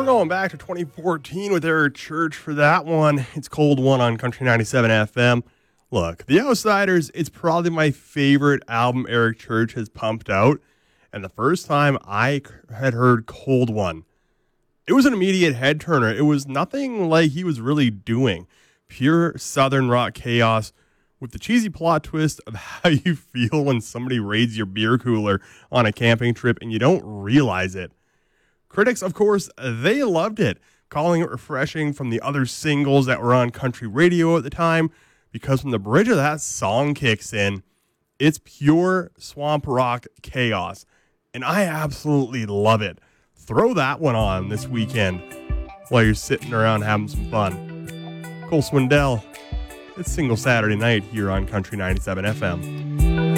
We're going back to 2014 with Eric Church for that one. It's Cold One on Country 97 FM. Look, The Outsiders, it's probably my favorite album Eric Church has pumped out. And the first time I had heard Cold One, it was an immediate head turner. It was nothing like he was really doing. Pure Southern rock chaos with the cheesy plot twist of how you feel when somebody raids your beer cooler on a camping trip and you don't realize it. Critics, of course, they loved it, calling it refreshing from the other singles that were on country radio at the time, because when the bridge of that song kicks in, it's pure swamp rock chaos, and I absolutely love it. Throw that one on this weekend while you're sitting around having some fun. Cole Swindell, it's Single Saturday Night here on Country 97 FM.